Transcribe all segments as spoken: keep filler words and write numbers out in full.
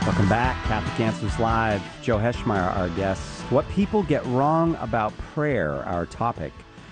Welcome back, Catholic Answers Live. Joe Heschmeyer, our guest. What people get wrong about prayer, our topic.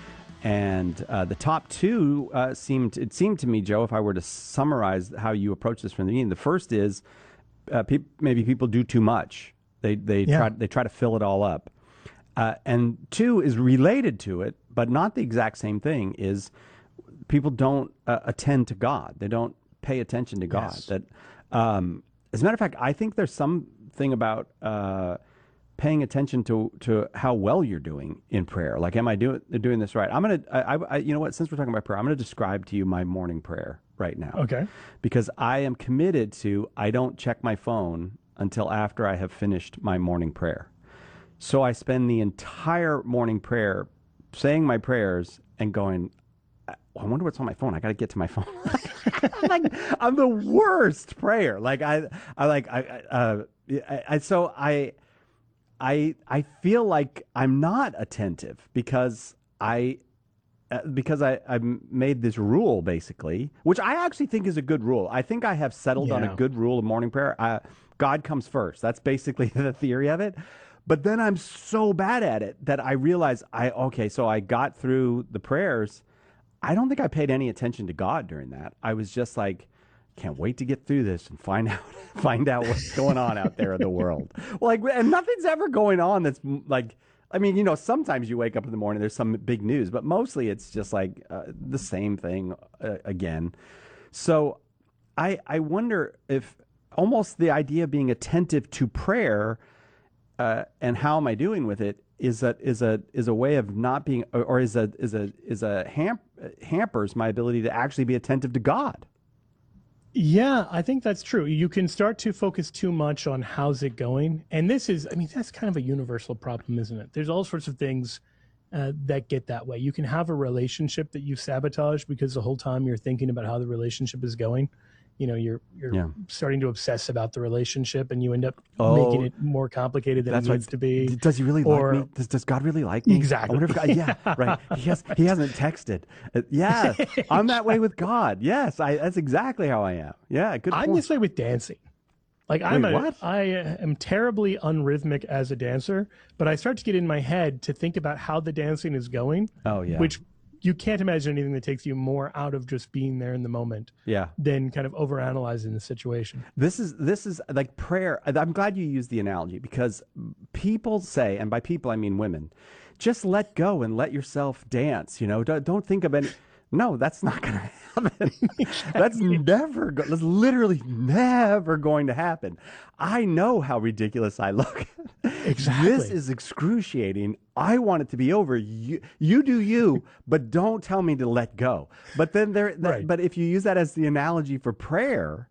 And uh, the top two uh, seemed, it seemed to me, Joe, if I were to summarize how you approach this from the beginning, the first is uh, pe- maybe people do too much. They they Yeah. try they try to fill it all up. Uh, and two is related to it, but not the exact same thing, is people don't uh, attend to God. They don't pay attention to God. Yes. That, um, as a matter of fact, I think there's something about uh, paying attention to, to how well you're doing in prayer. Like, am I doing doing this right? I'm gonna, I, I, you know what? Since we're talking about prayer, I'm gonna describe to you my morning prayer right now. Okay. Because I am committed to, I don't check my phone until after I have finished my morning prayer. So I spend the entire morning prayer saying my prayers and going, I wonder what's on my phone. I got to get to my phone. Like, I'm the worst prayer. Like I, I like I, uh, I, I, so I, I, I feel like I'm not attentive because I, uh, because I, I made this rule basically, which I actually think is a good rule. I think I have settled on a Yeah. good rule of morning prayer. Uh, God comes first. That's basically the theory of it. But then I'm so bad at it that I realize I, okay, so I got through the prayers. I don't think I paid any attention to God during that. I was just like, can't wait to get through this and find out find out what's going on out there in the world. Well, like, and nothing's ever going on that's m- like, I mean, you know, sometimes you wake up in the morning, there's some big news, but mostly it's just like uh, the same thing uh, again. So I I wonder if almost the idea of being attentive to prayer uh, and how am I doing with it is a is a is a way of not being, or or is a is a is a ham, hampers my ability to actually be attentive to God. Yeah, I think that's true. You can start to focus too much on how's it going. And this is, I mean, that's kind of a universal problem, isn't it? There's all sorts of things uh, that get that way. You can have a relationship that you sabotage because the whole time you're thinking about how the relationship is going. You know, you're you're Yeah. starting to obsess about the relationship and you end up Oh, making it more complicated than it That's right. needs to be. D- Does he really Or- like me? Does, does God really like me? Exactly. I wonder if God, yeah, right. He has. He hasn't texted. Uh, yeah, I'm that way with God. Yes, I. That's exactly how I am. Yeah, good I'm point. this way with dancing. Like I'm Wait, a, what? I am terribly unrhythmic as a dancer, but I start to get in my head to think about how the dancing is going. Oh, yeah. Which you can't imagine anything that takes you more out of just being there in the moment Yeah. than kind of overanalyzing the situation. This is this is like prayer. I'm glad you used the analogy because people say, and by people I mean women, just let go and let yourself dance. You know, don't, don't think of any. No, that's not going to happen. That's never. Go, that's literally never going to happen. I know how ridiculous I look. Exactly. This is excruciating. I want it to be over. You, you do you, but don't tell me to let go. But then there. That, Right. But if you use that as the analogy for prayer,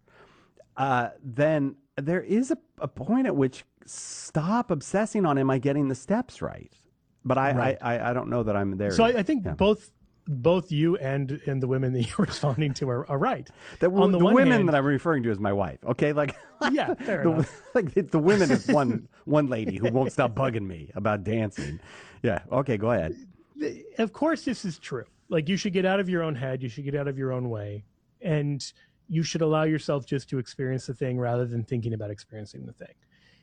uh, then there is a, a point at which stop obsessing on, am I getting the steps right? But I, Right. I, I, I don't know that I'm there. So I, yet. I think Yeah. both both you and and the women that you're responding to are, are right. That On the, the one women hand- that I'm referring to is my wife. Okay, like Yeah, fair the, enough. like the women is one one lady who won't stop bugging me about dancing. Yeah. Okay, go ahead. Of course this is true. Like you should get out of your own head, you should get out of your own way, and you should allow yourself just to experience the thing rather than thinking about experiencing the thing.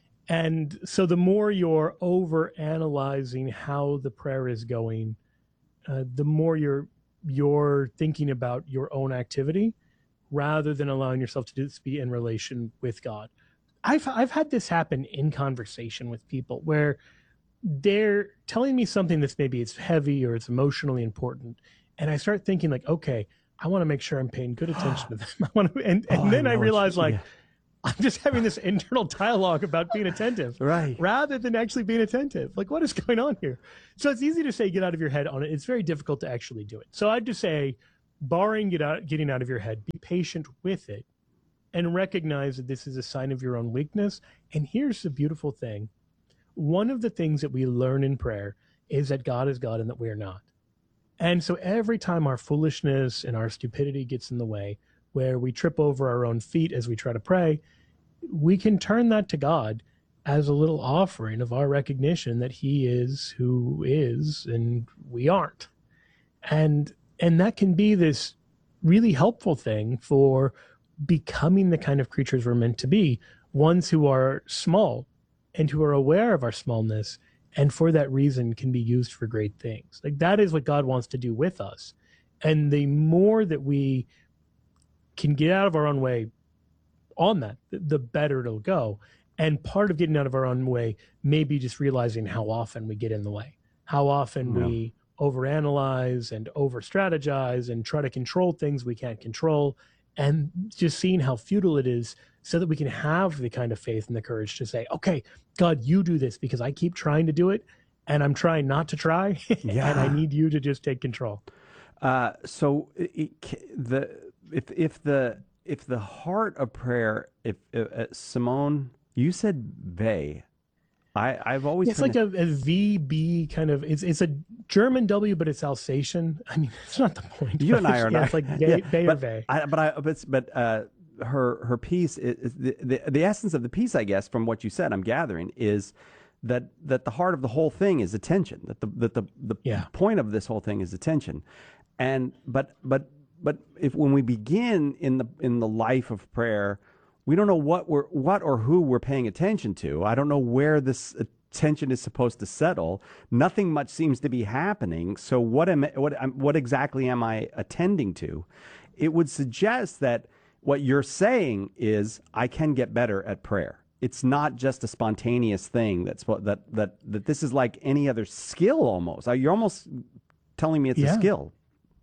And so the more you're over analyzing how the prayer is going, uh, the more you're you're thinking about your own activity rather than allowing yourself to just be in relation with God. I've I've had this happen in conversation with people where they're telling me something that's maybe it's heavy or it's emotionally important, and I start thinking like, okay, I want to make sure I'm paying good attention to them. I want to, and, and Oh, I then I, know what realize you- like yeah. I'm just having this internal dialogue about being attentive, Right. rather than actually being attentive. Like, what is going on here? So it's easy to say get out of your head on it. It's very difficult to actually do it. So I'd just say, barring get out, getting out of your head, be patient with it, and recognize that this is a sign of your own weakness. And here's the beautiful thing: one of the things that we learn in prayer is that God is God and that we are not. And so every time our foolishness and our stupidity gets in the way, where we trip over our own feet as we try to pray, we can turn that to God as a little offering of our recognition that he is who is and we aren't. And and that can be this really helpful thing for becoming the kind of creatures we're meant to be, ones who are small and who are aware of our smallness, and for that reason can be used for great things. Like that is what God wants to do with us. And the more that we can get out of our own way on that, the better it'll go. And part of getting out of our own way may be just realizing how often we get in the way, how often Yeah. we overanalyze and over strategize and try to control things we can't control, and just seeing how futile it is, so that we can have the kind of faith and the courage to say, okay, God, you do this, because I keep trying to do it and I'm trying not to try. Yeah. And I need you to just take control. Uh, so it, the if if the if the heart of prayer, if uh, Simone, you said ve, I I've always It's like a, a V B kind of. It's it's a German W, but it's Alsatian. I mean, it's not the point. You and I are yeah, not. It's like Bay, Yeah, Bay or but Bay. I, but I but but uh, her her piece is, is the, the the essence of the piece, I guess, from what you said, I'm gathering, is that that the heart of the whole thing is attention. That the that the the Yeah. point of this whole thing is attention, and but but but if when we begin in the in the life of prayer, we don't know what we're what or who we're paying attention to. I don't know where this attention is supposed to settle. Nothing much seems to be happening. So what am what what exactly am I attending to? It would suggest that what you're saying is I can get better at prayer. It's not just a spontaneous thing. That's what that that that this is like any other skill almost. You're almost telling me it's Yeah. a skill.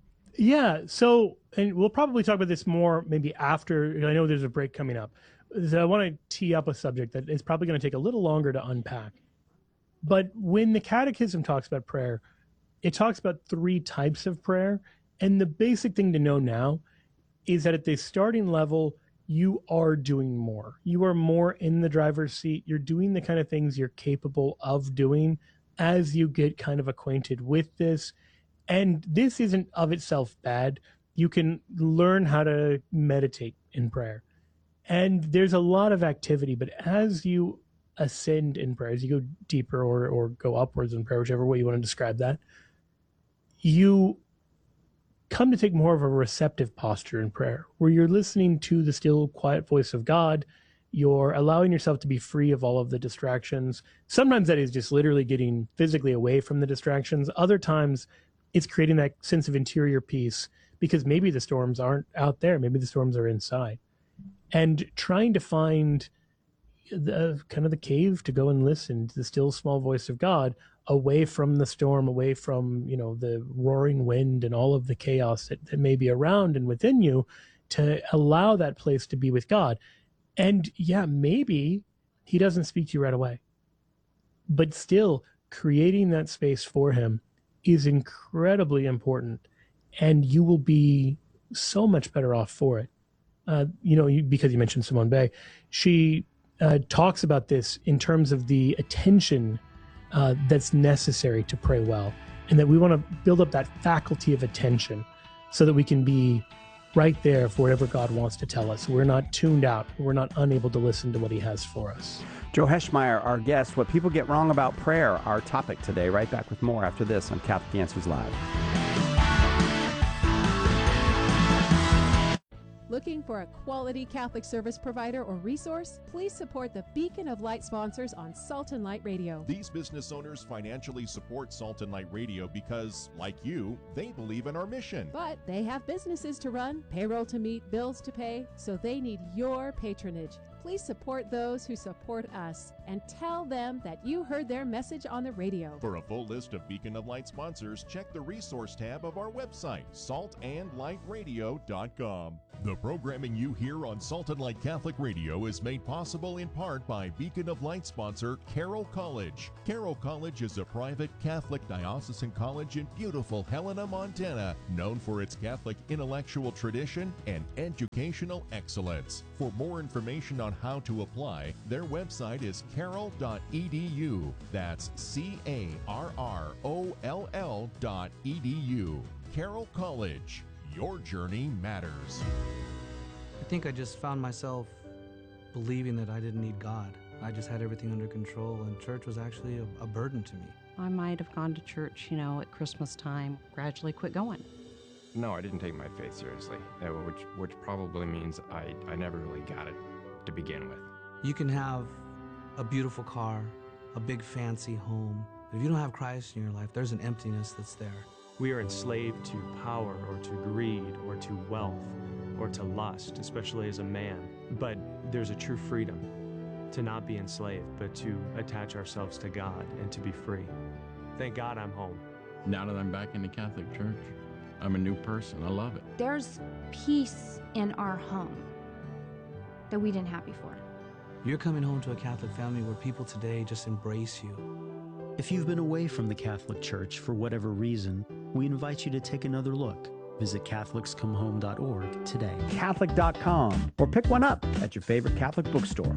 Yeah. So, and we'll probably talk about this more maybe after. I know there's a break coming up. So I want to tee up a subject that is probably going to take a little longer to unpack. But when the Catechism talks about prayer, it talks about three types of prayer. And the basic thing to know now is that at the starting level, you are doing more. You are more in the driver's seat. You're doing the kind of things you're capable of doing as you get kind of acquainted with this. And this isn't of itself bad. You can learn how to meditate in prayer. And there's a lot of activity, but as you ascend in prayer, as you go deeper or, or go upwards in prayer, whichever way you want to describe that, you come to take more of a receptive posture in prayer, where you're listening to the still, quiet voice of God. You're allowing yourself to be free of all of the distractions. Sometimes that is just literally getting physically away from the distractions. Other times it's creating that sense of interior peace, because maybe the storms aren't out there. Maybe the storms are inside. And trying to find the kind of the cave to go and listen to the still small voice of God, away from the storm, away from, you know, the roaring wind and all of the chaos that, that may be around and within you, to allow that place to be with God. And yeah, maybe he doesn't speak to you right away, but still creating that space for him is incredibly important, and you will be so much better off for it. Uh, you know, you, because you mentioned Simone Bay, she uh, talks about this in terms of the attention uh, that's necessary to pray well, and that we want to build up that faculty of attention so that we can be right there for whatever God wants to tell us. We're not tuned out. We're not unable to listen to what he has for us. Joe Heschmeyer, our guest. What people get wrong about prayer, our topic today. Right back with more after this on Catholic Answers Live. Looking for a quality Catholic service provider or resource? Please support the Beacon of Light sponsors on Salt and Light Radio. These business owners financially support Salt and Light Radio because, like you, they believe in our mission. But they have businesses to run, payroll to meet, bills to pay, so they need your patronage. Please support those who support us and tell them that you heard their message on the radio. For a full list of Beacon of Light sponsors, check the resource tab of our website, salt and light radio dot com. The programming you hear on Salt and Light Catholic Radio is made possible in part by Beacon of Light sponsor Carroll College. Carroll College is a private Catholic diocesan college in beautiful Helena, Montana, known for its Catholic intellectual tradition and educational excellence. For more information on how to apply, their website is carroll dot e d u. That's C A R R O L L dot E D U. Carroll College. Your journey matters. I think I just found myself believing that I didn't need God. I just had everything under control, and church was actually a, a burden to me. I might have gone to church, you know, at Christmas time, gradually quit going. No, I didn't take my faith seriously, uh, which which probably means I, I never really got it to begin with. You can have a beautiful car, a big fancy home, but if you don't have Christ in your life, there's an emptiness that's there. We are enslaved to power or to greed or to wealth or to lust, especially as a man. But there's a true freedom to not be enslaved, but to attach ourselves to God and to be free. Thank God I'm home. Now that I'm back in the Catholic Church, I'm a new person. I love it. There's peace in our home that we didn't have before. You're coming home to a Catholic family where people today just embrace you. If you've been away from the Catholic Church for whatever reason, we invite you to take another look. Visit Catholics Come Home dot org today. Catholic dot com, or pick one up at your favorite Catholic bookstore.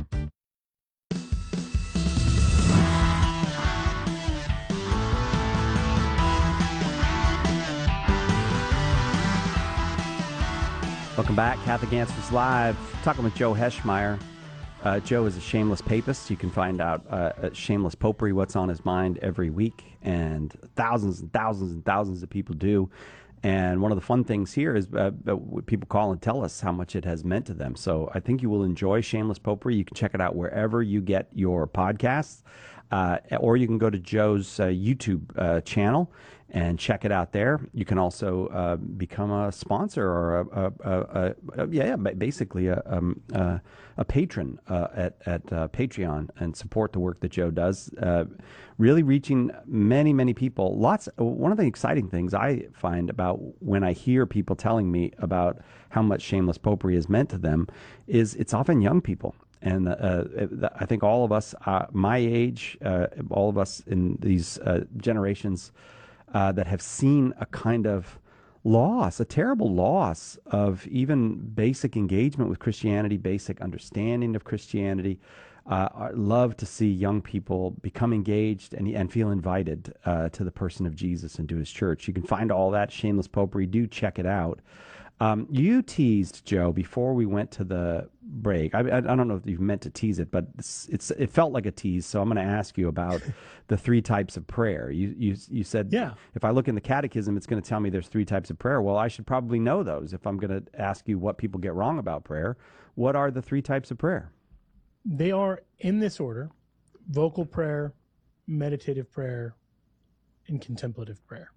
Welcome back, Catholic Answers Live. Talking with Joe Heschmeyer. Uh, Joe is a shameless papist. You can find out uh, at Shameless Popery what's on his mind every week, and thousands and thousands and thousands of people do. And one of the fun things here is uh, people call and tell us how much it has meant to them. So I think you will enjoy Shameless Popery. You can check it out wherever you get your podcasts, uh, or you can go to Joe's uh, YouTube uh, channel and check it out there. You can also uh, become a sponsor or a, a, a, a, a yeah, basically a um, uh, a patron uh, at at uh, Patreon and support the work that Joe does. Uh, really reaching many many people. Lots. One of the exciting things I find about when I hear people telling me about how much Shameless Popery has meant to them is it's often young people. And uh, I think all of us, uh, my age, uh, all of us in these uh, generations. Uh, that have seen a kind of loss, a terrible loss of even basic engagement with Christianity, basic understanding of Christianity. Uh, I love to see young people become engaged and, and feel invited uh, to the person of Jesus and to his church. You can find all that, Shameless Popery. Do check it out. Um, you teased, Joe, before we went to the break. I, I, I don't know if you meant to tease it, but it's, it's it felt like a tease. So I'm going to ask you about the three types of prayer. You you you said, yeah. If I look in the Catechism, it's going to tell me there's three types of prayer. Well, I should probably know those if I'm going to ask you what people get wrong about prayer. What are the three types of prayer? They are in this order: vocal prayer, meditative prayer, and contemplative prayer.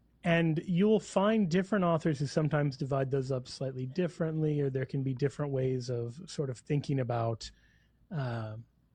And you'll find different authors who sometimes divide those up slightly differently, or there can be different ways of sort of thinking about uh,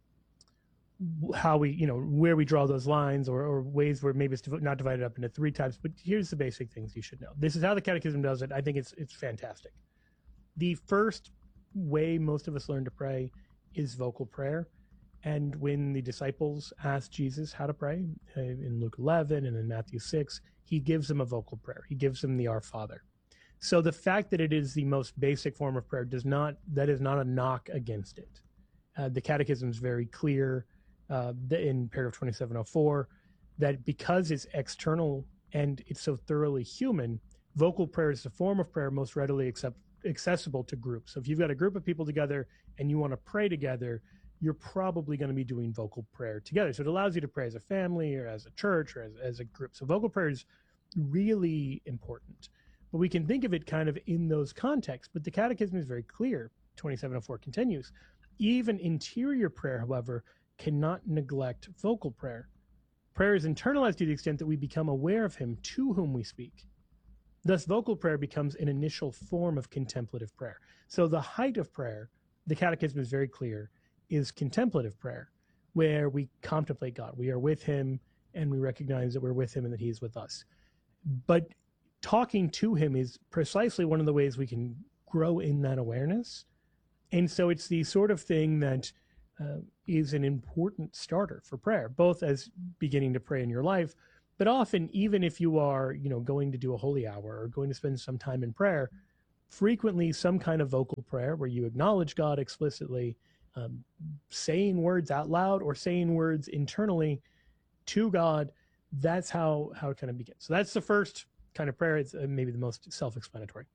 how we, you know, where we draw those lines, or, or ways where maybe it's not divided up into three types. But here's the basic things you should know. This is how the Catechism does it. I think it's it's fantastic. The first way most of us learn to pray is vocal prayer. And when the disciples asked Jesus how to pray uh, in Luke eleven and in Matthew six, he gives them a vocal prayer. He gives them the Our Father. So the fact that it is the most basic form of prayer does not, that is not a knock against it. Uh, the Catechism is very clear uh, in paragraph twenty-seven oh four that because it's external and it's so thoroughly human, vocal prayer is the form of prayer most readily accept, accessible to groups. So if you've got a group of people together and you want to pray together, you're probably going to be doing vocal prayer together. So it allows you to pray as a family or as a church or as, as a group. So vocal prayer is really important. But we can think of it kind of in those contexts. But the Catechism is very clear. twenty-seven oh four continues. Even interior prayer, however, cannot neglect vocal prayer. Prayer is internalized to the extent that we become aware of him to whom we speak. Thus, vocal prayer becomes an initial form of contemplative prayer. So the height of prayer, the Catechism is very clear, is contemplative prayer, where we contemplate God. We are with him and we recognize that we're with him and that he is with us. But talking to him is precisely one of the ways we can grow in that awareness. And so it's the sort of thing that uh, is an important starter for prayer, both as beginning to pray in your life, but often even if you are, you know, going to do a holy hour or going to spend some time in prayer, frequently some kind of vocal prayer where you acknowledge God explicitly, Um, saying words out loud or saying words internally to God, that's how, how it kind of begins. So that's the first kind of prayer. It's uh, maybe the most self-explanatory.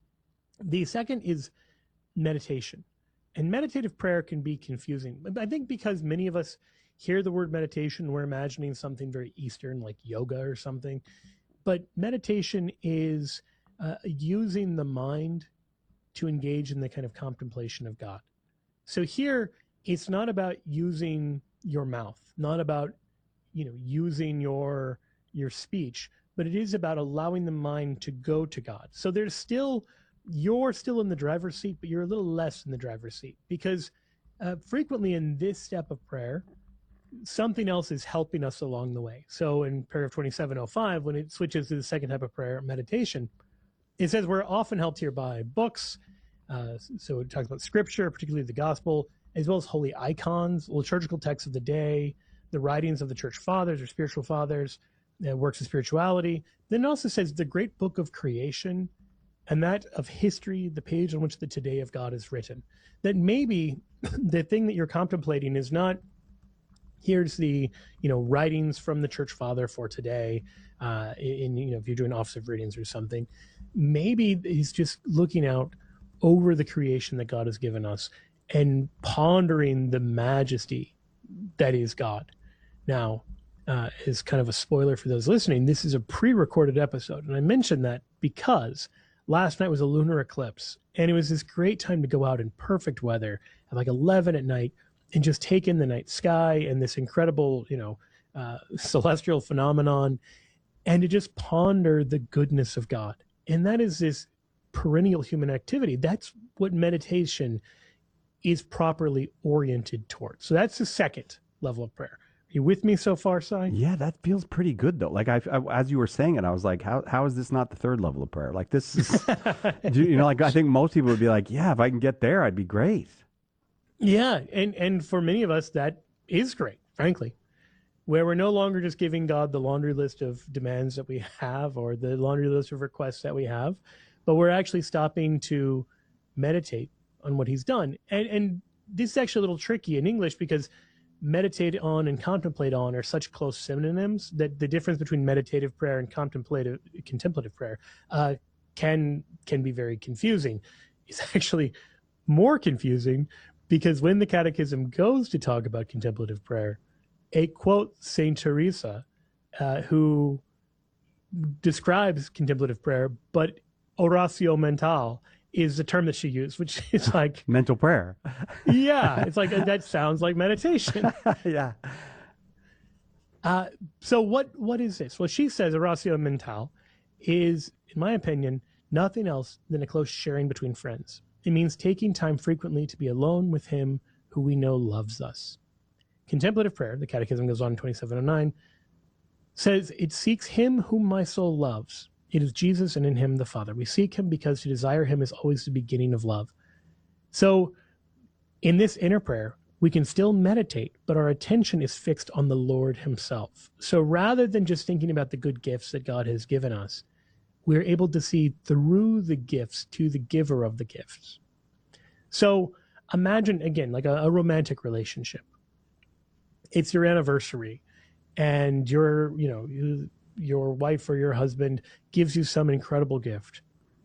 The second is meditation. And meditative prayer can be confusing. I think because many of us hear the word meditation, we're imagining something very Eastern like yoga or something. But meditation is uh, using the mind to engage in the kind of contemplation of God. So here, it's not about using your mouth, not about, you know, using your your speech, but it is about allowing the mind to go to God. So there's still, you're still in the driver's seat, but you're a little less in the driver's seat, because uh, frequently in this step of prayer, something else is helping us along the way. So in paragraph twenty-seven oh five, when it switches to the second type of prayer, meditation, it says we're often helped here by books. Uh, so it talks about scripture, particularly the gospel, as well as holy icons, liturgical texts of the day, the writings of the church fathers or spiritual fathers, uh, works of spirituality. Then it also says the great book of creation, and that of history, the page on which the today of God is written. That maybe the thing that you're contemplating is not, here's the, you know, writings from the church father for today, uh, in, you know, if you're doing office of readings or something. Maybe he's just looking out over the creation that God has given us and pondering the majesty that is God. Now, uh, as kind of a spoiler for those listening, this is a pre-recorded episode. And I mentioned that because last night was a lunar eclipse, and it was this great time to go out in perfect weather at like eleven at night and just take in the night sky and this incredible, you know, uh, celestial phenomenon, and to just ponder the goodness of God. And that is this perennial human activity. That's what meditation is properly oriented towards. So that's the second level of prayer. Are you with me so far, Si? Yeah, that feels pretty good though. Like I, I, as you were saying it, I was like, how how is this not the third level of prayer? Like this is, you know, like I think most people would be like, yeah, if I can get there, I'd be great. Yeah, and and for many of us, that is great, frankly, where we're no longer just giving God the laundry list of demands that we have or the laundry list of requests that we have, but we're actually stopping to meditate on what he's done. And and this is actually a little tricky in English because meditate on and contemplate on are such close synonyms that the difference between meditative prayer and contemplative contemplative prayer uh, can can be very confusing. It's actually more confusing because when the Catechism goes to talk about contemplative prayer, it quotes Saint Teresa, uh, who describes contemplative prayer, but oratio mental is the term that she used, which is like mental prayer. Yeah, it's like that sounds like meditation. Yeah. Uh, so what what is this? Well, she says oratio mental is, in my opinion, nothing else than a close sharing between friends. It means taking time frequently to be alone with him who we know loves us. Contemplative prayer, the Catechism goes on in twenty-seven oh nine, says it seeks him whom my soul loves. It is Jesus and in him the Father. We seek him because to desire him is always the beginning of love. So in this inner prayer, we can still meditate, but our attention is fixed on the Lord himself. So rather than just thinking about the good gifts that God has given us, we're able to see through the gifts to the giver of the gifts. So imagine, again, like a, a romantic relationship. It's your anniversary, and your, you know, you, your wife or your husband gives you some incredible gift.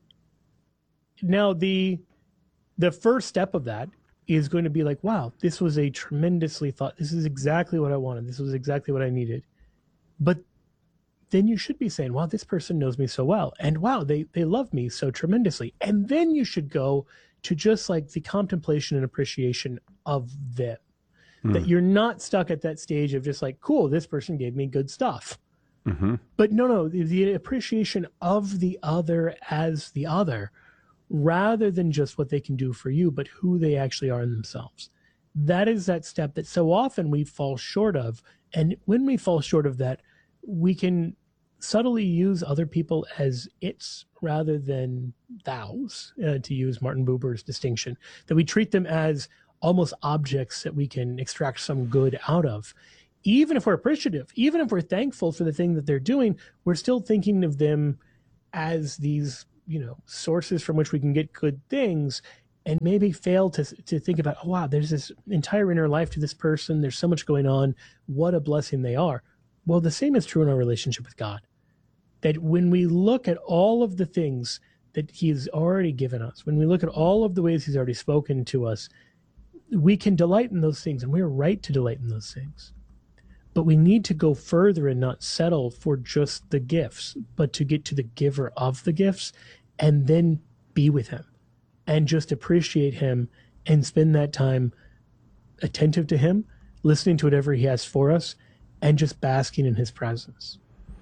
Now, the the first step of that is going to be like, wow, this was a tremendously thought. This is exactly what I wanted. This was exactly what I needed. But then you should be saying, wow, this person knows me so well. And wow, they, they love me so tremendously. And then you should go to just like the contemplation and appreciation of them. Mm. That you're not stuck at that stage of just like, cool, this person gave me good stuff. Mm-hmm. But no, no, the, the appreciation of the other as the other, rather than just what they can do for you, but who they actually are in themselves. That is that step that so often we fall short of. And when we fall short of that, we can subtly use other people as its rather than thous, uh, to use Martin Buber's distinction, that we treat them as almost objects that we can extract some good out of. Even if we're appreciative, even if we're thankful for the thing that they're doing, we're still thinking of them as these, you know, sources from which we can get good things, and maybe fail to to think about, oh, wow, there's this entire inner life to this person. There's so much going on. What a blessing they are. Well, the same is true in our relationship with God. That when we look at all of the things that he's already given us, when we look at all of the ways he's already spoken to us, we can delight in those things, and we're right to delight in those things. But we need to go further and not settle for just the gifts, but to get to the giver of the gifts and then be with him and just appreciate him and spend that time attentive to him, listening to whatever he has for us, and just basking in his presence.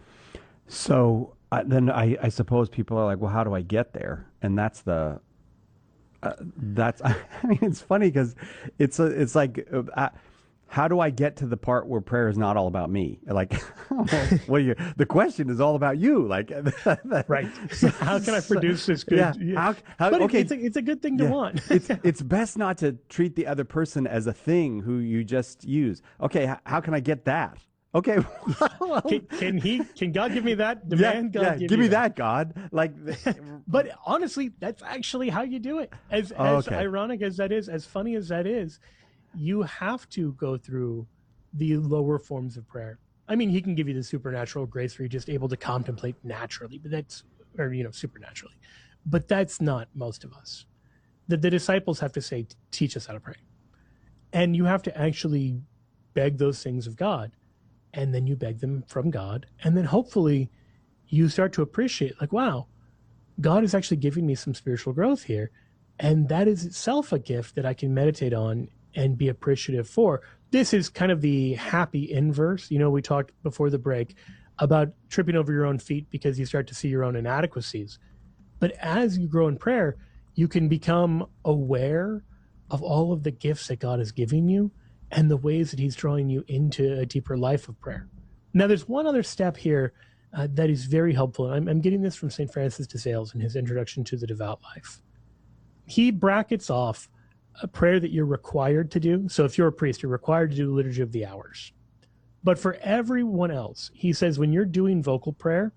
So uh, then I, I suppose people are like, well, how do I get there? And that's the, uh, that's, I mean, it's funny because it's, a, it's like, uh, how do I get to the part where prayer is not all about me? Like, well, you, the question is all about you. Like, right. So how can I produce this good? Yeah. How, how, but okay. it's, a, it's a good thing to yeah. want. it's, it's best not to treat the other person as a thing who you just use. Okay. How, how can I get that? Okay. can, can he, can God give me that demand? Yeah, God yeah. give, give me that. that, God. Like, but honestly, that's actually how you do it. As, oh, as okay. ironic as that is, as funny as that is, you have to go through the lower forms of prayer. I mean, he can give you the supernatural grace where you're just able to contemplate naturally, but that's, or, you know, supernaturally, but that's not most of us. The, the disciples have to say, teach us how to pray. And you have to actually beg those things of God. And then you beg them from God. And then hopefully you start to appreciate, like, wow, God is actually giving me some spiritual growth here. And that is itself a gift that I can meditate on and be appreciative for. This is kind of the happy inverse. You know, we talked before the break about tripping over your own feet because you start to see your own inadequacies. But as you grow in prayer, you can become aware of all of the gifts that God is giving you and the ways that he's drawing you into a deeper life of prayer. Now, there's one other step here uh, that is very helpful. I'm, I'm getting this from Saint Francis de Sales in his Introduction to the Devout Life. He brackets off a prayer that you're required to do. So if you're a priest, you're required to do the Liturgy of the Hours. But for everyone else, he says when you're doing vocal prayer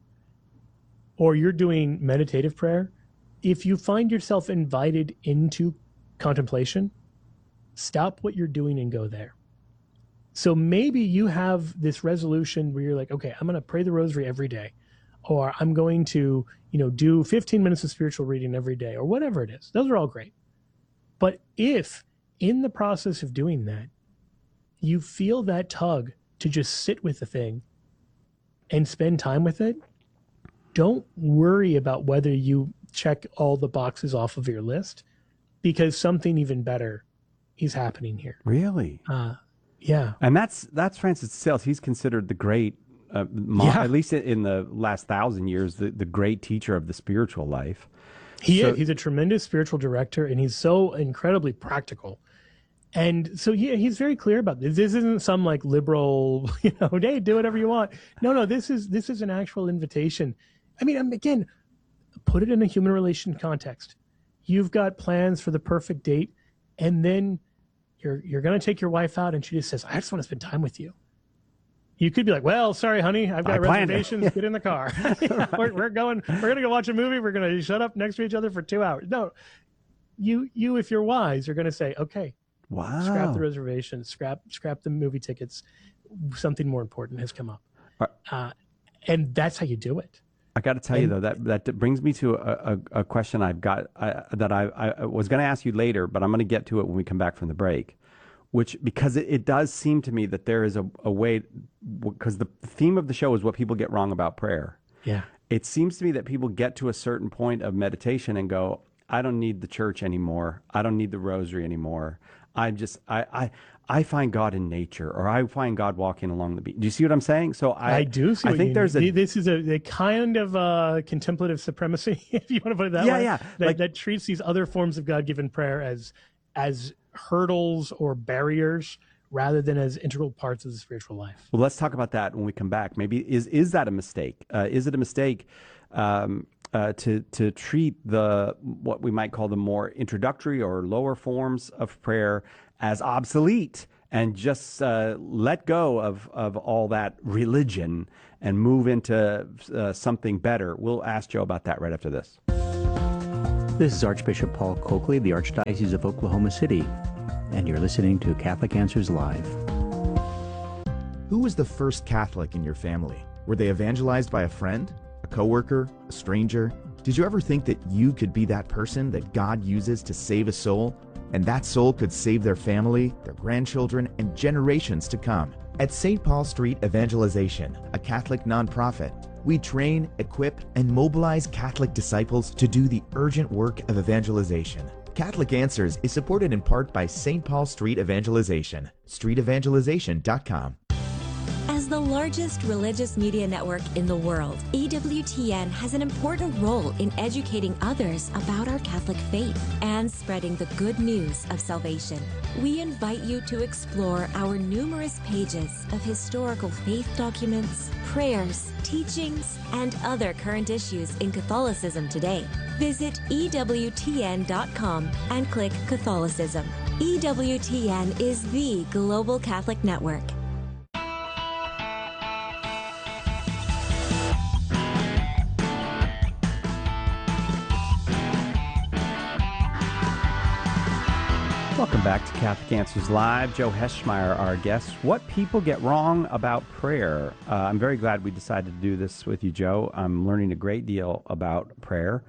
or you're doing meditative prayer, if you find yourself invited into contemplation, stop what you're doing and go there. So maybe you have this resolution where you're like, okay, I'm going to pray the rosary every day, or I'm going to, you know, do fifteen minutes of spiritual reading every day, or whatever it is. Those are all great. But if in the process of doing that, you feel that tug to just sit with the thing and spend time with it, don't worry about whether you check all the boxes off of your list, because something even better is happening here. Really? Uh, yeah. And that's that's Francis de Sales. He's considered the great, uh, mo- Yeah. at least in the last thousand years, the, the great teacher of the spiritual life. He So- is. He's a tremendous spiritual director, and he's so incredibly practical. And so he, he's very clear about this. This isn't some like liberal, you know, hey, do whatever you want. No, no, this is this is an actual invitation. I mean, um, again, put it in a human relation context. You've got plans for the perfect date, and then you're you're going to take your wife out, and she just says, I just want to spend time with you. You could be like, well, sorry, honey, I've got I planned it. reservations. Get in the car. we're, we're going, we're going to go watch a movie. We're going to shut up next to each other for two hours. No, you, you, if you're wise, you're going to say, okay, Wow. scrap the reservations, scrap, scrap the movie tickets. Something more important has come up. Uh, and that's how you do it. I got to tell you And- though, that that brings me to a, a, a question I've got uh, that I, I was going to ask you later, but I'm going to get to it when we come back from the break. Which, because it, it does seem to me that there is a, a way, because the theme of the show is what people get wrong about prayer. Yeah. It seems to me that people get to a certain point of meditation and go, I don't need the church anymore. I don't need the rosary anymore. I just, I, I, I find God in nature, or I find God walking along the beach. Do you see what I'm saying? So I, I do see I what think you there's mean. a, This is a, a kind of uh, contemplative supremacy, if you want to put it that Yeah, way. yeah. That, Like- that treats these other forms of God-given prayer as as hurdles or barriers rather than as integral parts of the spiritual life. Well, let's talk about that when we come back. Maybe is is that a mistake? Uh, is it a mistake um, uh, to to treat the what we might call the more introductory or lower forms of prayer as obsolete and just uh, let go of of all that religion and move into uh, something better? We'll ask Joe about that right after this. This is Archbishop Paul Coakley, the Archdiocese of Oklahoma City, and you're listening to Catholic Answers Live. Who was the first Catholic in your family? Were they evangelized by a friend, a coworker, a stranger? Did you ever think that you could be that person that God uses to save a soul, and that soul could save their family, their grandchildren, and generations to come? At Saint Paul Street Evangelization, a Catholic nonprofit, we train, equip, and mobilize Catholic disciples to do the urgent work of evangelization. Catholic Answers is supported in part by Saint Paul Street Evangelization, street evangelization dot com. As the largest religious media network in the world, E W T N has an important role in educating others about our Catholic faith and spreading the good news of salvation. We invite you to explore our numerous pages of historical faith documents, prayers, teachings, and other current issues in Catholicism today. Visit E W T N dot com and click Catholicism. E W T N is the global Catholic network. Welcome back to Catholic Answers Live. Joe Heschmeyer, our guest. What people get wrong about prayer. Uh, I'm very glad we decided to do this with you, Joe. I'm learning a great deal about prayer,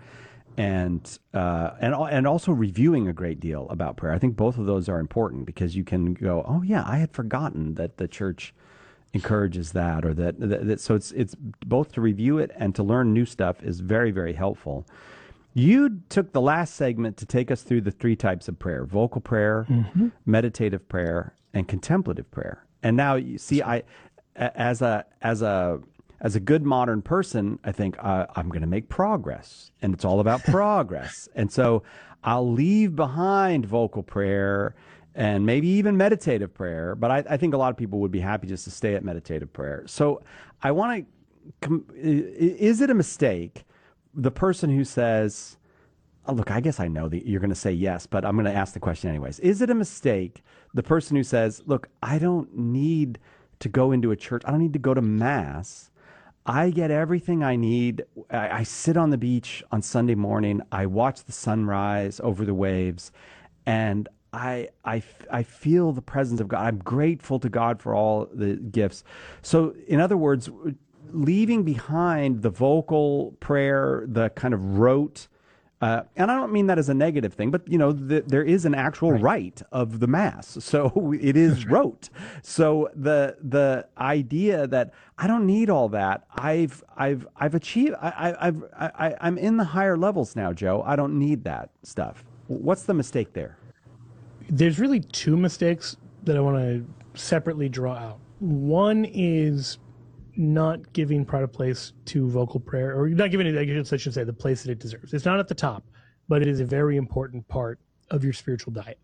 and uh, and and also reviewing a great deal about prayer. I think both of those are important because you can go, oh yeah, I had forgotten that the church encourages that, or that, that, that so it's it's both to review it and to learn new stuff is very, very helpful. You took the last segment to take us through the three types of prayer: vocal prayer, mm-hmm. meditative prayer, and contemplative prayer. And now you see, I, as a as a as a good modern person, I think uh, I'm going to make progress, and it's all about progress. And so I'll leave behind vocal prayer and maybe even meditative prayer. But I, I think a lot of people would be happy just to stay at meditative prayer. So I want to: is it a mistake? The person who says, oh, look, I guess I know that you're going to say yes, but I'm going to ask the question anyways. Is it a mistake, the person who says, look, I don't need to go into a church. I don't need to go to Mass. I get everything I need. I, I sit on the beach on Sunday morning. I watch the sunrise over the waves, and I, I, I feel the presence of God. I'm grateful to God for all the gifts. So in other words, leaving behind the vocal prayer, the kind of rote, uh, and I don't mean that as a negative thing, but, you know, the, there is an actual right. rite of the Mass. So it is rote. So the the idea that I don't need all that, I've I've I've achieved, I, I've I, I'm in the higher levels now, Joe. I don't need that stuff. What's the mistake there? There's really two mistakes that I want to separately draw out. One is not giving pride of place to vocal prayer, or not giving it, I guess I should say, the place that it deserves. It's not at the top, but it is a very important part of your spiritual diet.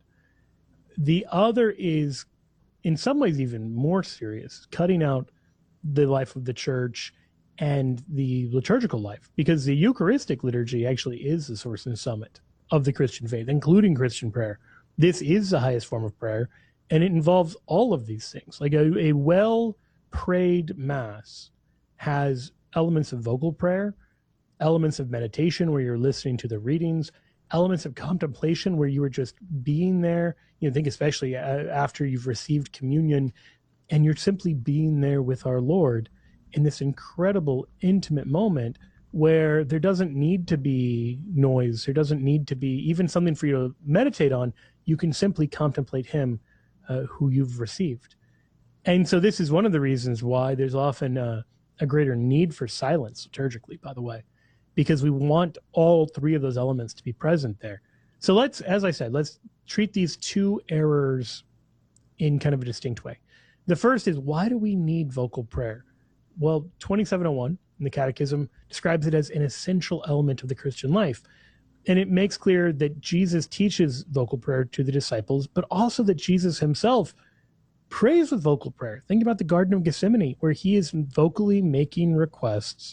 The other is, in some ways, even more serious, cutting out the life of the church and the liturgical life, because the Eucharistic liturgy actually is the source and summit of the Christian faith, including Christian prayer. This is the highest form of prayer, and it involves all of these things. Like a, a well prayed Mass has elements of vocal prayer, elements of meditation where you're listening to the readings, elements of contemplation where you are just being there. You know, think especially after you've received communion and you're simply being there with our Lord in this incredible intimate moment where there doesn't need to be noise. There doesn't need to be even something for you to meditate on. You can simply contemplate him uh, who you've received. And so this is one of the reasons why there's often uh, a greater need for silence liturgically, by the way, because we want all three of those elements to be present there. So let's, as I said, let's treat these two errors in kind of a distinct way. The first is, why do we need vocal prayer? Well, twenty-seven oh one in the Catechism describes it as an essential element of the Christian life. And it makes clear that Jesus teaches vocal prayer to the disciples, but also that Jesus himself prays with vocal prayer. Think about the Garden of Gethsemane, where he is vocally making requests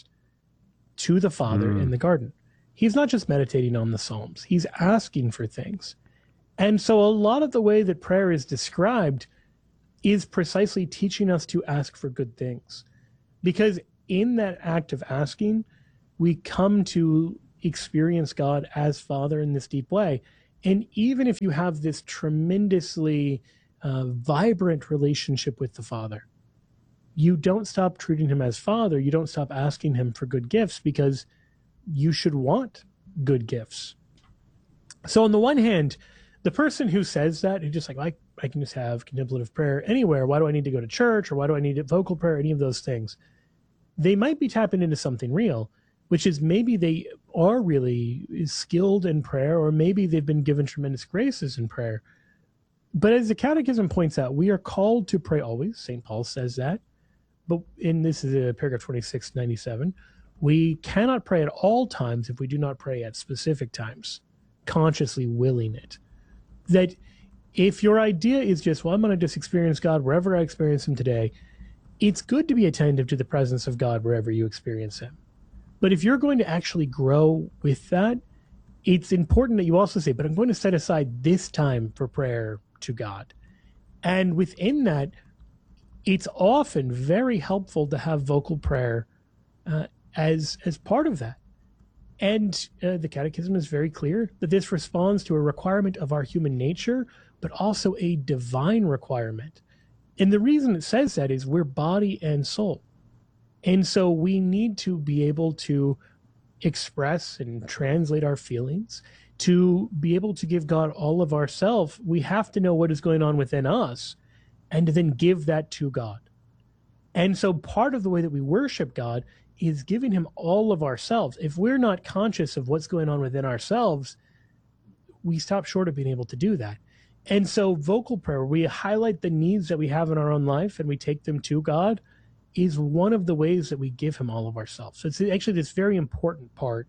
to the Father mm. in the garden. He's not just meditating on the Psalms. He's asking for things. And so a lot of the way that prayer is described is precisely teaching us to ask for good things. Because in that act of asking, we come to experience God as Father in this deep way. And even if you have this tremendously uh, vibrant relationship with the Father, you don't stop treating him as Father. You don't stop asking him for good gifts, because you should want good gifts. So on the one hand, the person who says that, who just like, I, I can just have contemplative prayer anywhere. Why do I need to go to church? Or why do I need vocal prayer? Any of those things. They might be tapping into something real, which is maybe they are really skilled in prayer, or maybe they've been given tremendous graces in prayer. But as the Catechism points out, we are called to pray always. Saint Paul says that. But in this is uh, paragraph twenty-six ninety-seven, we cannot pray at all times if we do not pray at specific times, consciously willing it. That if your idea is just, well, I'm going to just experience God wherever I experience him today, it's good to be attentive to the presence of God wherever you experience him. But if you're going to actually grow with that, it's important that you also say, but I'm going to set aside this time for prayer to God. And within that, it's often very helpful to have vocal prayer uh, as as part of that. And uh, the Catechism is very clear that this responds to a requirement of our human nature, but also a divine requirement. And the reason it says that is we're body and soul. And so we need to be able to express and translate our feelings. To be able to give God all of ourselves, we have to know what is going on within us and to then give that to God. And so part of the way that we worship God is giving him all of ourselves. If we're not conscious of what's going on within ourselves, we stop short of being able to do that. And so vocal prayer, we highlight the needs that we have in our own life and we take them to God, is one of the ways that we give him all of ourselves. So it's actually this very important part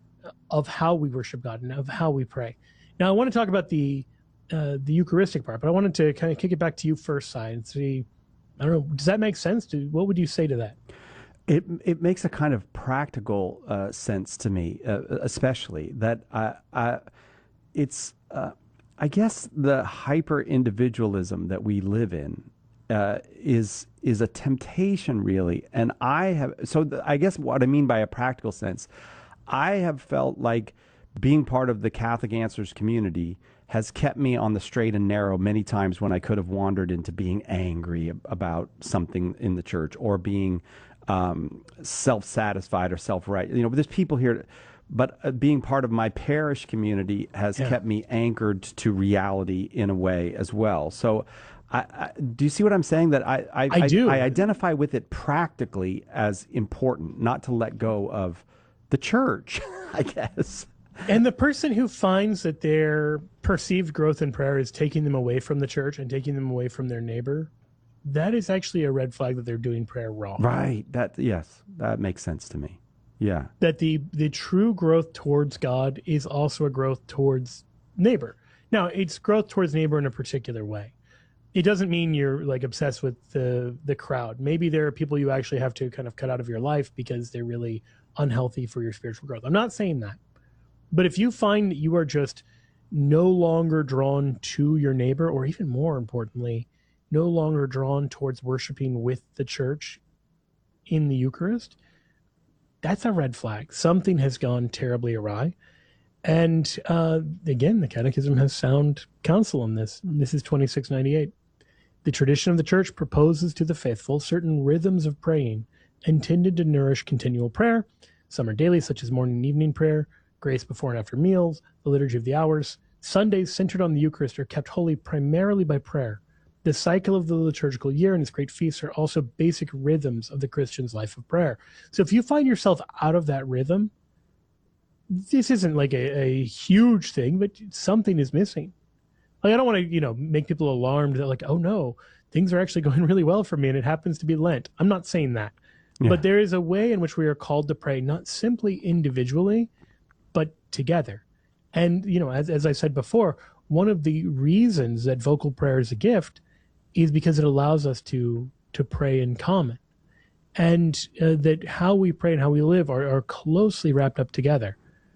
of how we worship God and of how we pray. Now, I want to talk about the uh, the Eucharistic part, but I wanted to kind of kick it back to you first, Si, and see, I don't know, does that make sense? Do, what would you say to that? It it makes a kind of practical uh, sense to me, uh, especially that I, I it's uh, I guess the hyper individualism that we live in uh, is is a temptation, really. And I have so the, I guess what I mean by a practical sense, I have felt like being part of the Catholic Answers community has kept me on the straight and narrow many times when I could have wandered into being angry about something in the church or being um, self-satisfied or self-right. You know, there's people here, but uh, being part of my parish community has yeah. kept me anchored to reality in a way as well. So I, I, do you see what I'm saying? That I I, I do. I, I identify with it practically as important, not to let go of the church, I guess. And the person who finds that their perceived growth in prayer is taking them away from the church and taking them away from their neighbor, that is actually a red flag that they're doing prayer wrong. Right. That yes, that makes sense to me. Yeah. That the the true growth towards God is also a growth towards neighbor. Now, it's growth towards neighbor in a particular way. It doesn't mean you're like obsessed with the the crowd. Maybe there are people you actually have to kind of cut out of your life because they're really unhealthy for your spiritual growth. I'm not saying that. But if you find that you are just no longer drawn to your neighbor, or even more importantly, no longer drawn towards worshiping with the church in the Eucharist, that's a red flag. Something has gone terribly awry. And uh, again, the Catechism has sound counsel on this. This is twenty-six ninety-eight. The tradition of the church proposes to the faithful certain rhythms of praying intended to nourish continual prayer. Some are daily, such as morning and evening prayer, grace before and after meals, the liturgy of the hours. Sundays centered on the Eucharist are kept holy primarily by prayer. The cycle of the liturgical year and its great feasts are also basic rhythms of the Christian's life of prayer. So if you find yourself out of that rhythm, this isn't like a, a huge thing, but something is missing. Like, I don't want to, you know, make people alarmed that like, oh no, things are actually going really well for me and it happens to be Lent. I'm not saying that. Yeah. But there is a way in which we are called to pray, not simply individually, but together. And, you know, as, as I said before, one of the reasons that vocal prayer is a gift is because it allows us to to pray in common. And uh, that how we pray and how we live are, are closely wrapped up together.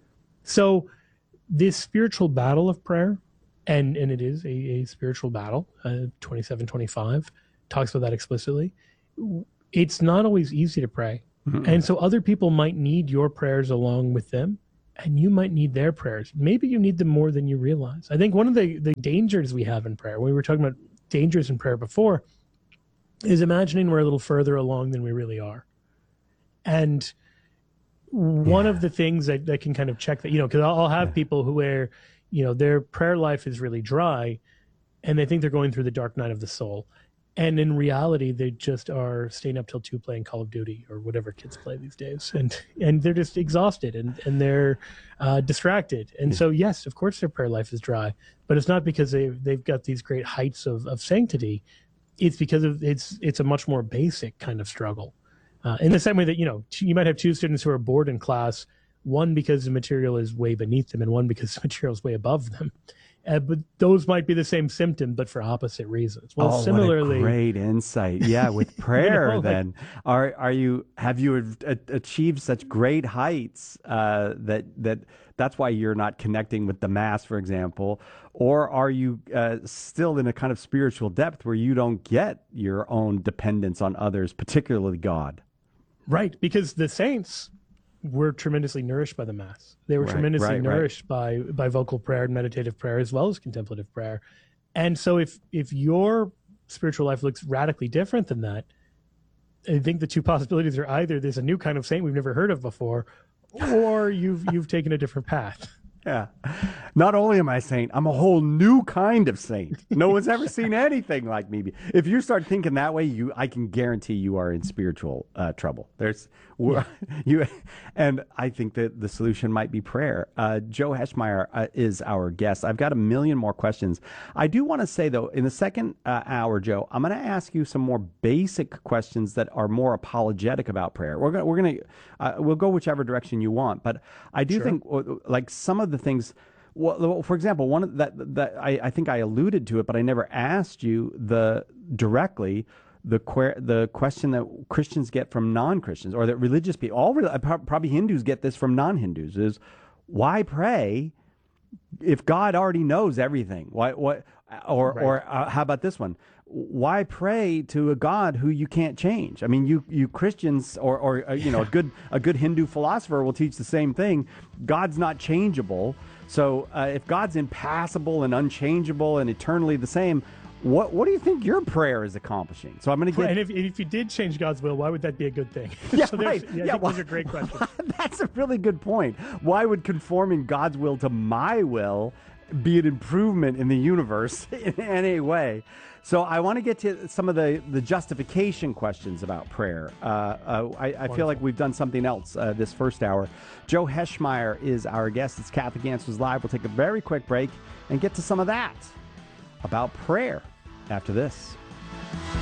So this spiritual battle of prayer, and, and it is a, a spiritual battle, uh, twenty-seven twenty-five talks about that explicitly. It's not always easy to pray. Mm-hmm. And so other people might need your prayers along with them, and you might need their prayers. Maybe you need them more than you realize. I think one of the, the dangers we have in prayer, we were talking about dangers in prayer before, is imagining we're a little further along than we really are. And one yeah. of the things that, that can kind of check that, you know, because I'll, I'll have yeah. people who where, you know, their prayer life is really dry and they think they're going through the dark night of the soul. And in reality, they just are staying up till two playing Call of Duty or whatever kids play these days. And and they're just exhausted and, and they're uh, distracted. And so, yes, of course, their prayer life is dry. But it's not because they, they've got these great heights of, of sanctity. It's because of it's it's a much more basic kind of struggle. Uh, in the same way that, you know, you might have two students who are bored in class, one because the material is way beneath them and one because the material is way above them. Uh, but those might be the same symptom, but for opposite reasons. Well, oh, similarly, what a great insight. Yeah, with prayer, you know, then like, are are you have you a, achieved such great heights uh, that that that's why you're not connecting with the mass, for example, or are you uh, still in a kind of spiritual depth where you don't get your own dependence on others, particularly God? Right, because the saints were tremendously nourished by the Mass. They were right, tremendously right, nourished right. by by vocal prayer and meditative prayer as well as contemplative prayer. And so if if your spiritual life looks radically different than that, I think the two possibilities are either there's a new kind of saint we've never heard of before, or you've you've taken a different path. Yeah. Not only am I a saint, I'm a whole new kind of saint. No one's ever seen anything like me. If you start thinking that way, you I can guarantee you are in spiritual uh, trouble. There's yeah. you, and I think that the solution might be prayer. Uh, Joe Heschmeyer uh, is our guest. I've got a million more questions. I do want to say though, in the second uh, hour, Joe, I'm going to ask you some more basic questions that are more apologetic about prayer. We're going we're going to uh, we'll go whichever direction you want, but I do Sure. think uh, like some of the things. Well, for example, one of that that I, I think I alluded to it, but I never asked you the directly the que- the question that Christians get from non-Christians, or that religious people, all probably Hindus get this from non-Hindus, is why pray if God already knows everything? Why what or Right. or uh, how about this one? Why pray to a God who you can't change? I mean, you you Christians or or uh, you know a good a good Hindu philosopher will teach the same thing. God's not changeable. So uh, if God's impassible and unchangeable and eternally the same, what what do you think your prayer is accomplishing? So I'm going to get. And if, if you did change God's will, why would that be a good thing? Yeah, so there's- right. Yeah, I Yeah, think why- those are great questions. That's a really good point. Why would conforming God's will to my will be an improvement in the universe in any way? So I want to get to some of the, the justification questions about prayer. Uh, uh, I, I feel like we've done something else uh, this first hour. Joe Heschmeyer is our guest. It's Catholic Answers Live. We'll take a very quick break and get to some of that about prayer after this.